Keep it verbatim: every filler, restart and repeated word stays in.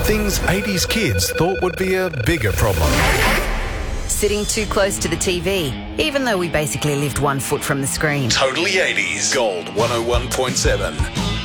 Things eighties kids thought would be a bigger problem. Sitting too close to the T V, even though we basically lived one foot from the screen. Totally eighties. Gold one oh one point seven.